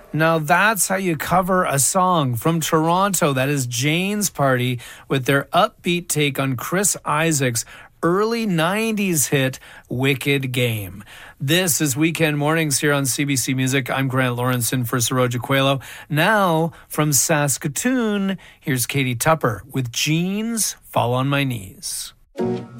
Now that's how you cover a song from Toronto. That is Jane's Party with their upbeat take on Chris Isaak's early 90s hit, Wicked Game. This is Weekend Mornings here on CBC Music. I'm Grant Lawrenson for Saroja Coelho. Now, from Saskatoon, here's Katie Tupper with Jeans, Fall on My Knees.